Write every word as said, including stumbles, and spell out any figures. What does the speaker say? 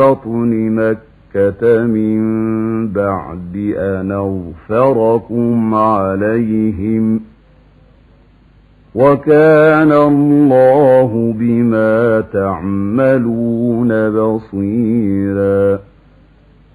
بطن مكة من بعد أن أظفركم عليهم وكان الله بما تعملون بصيرا.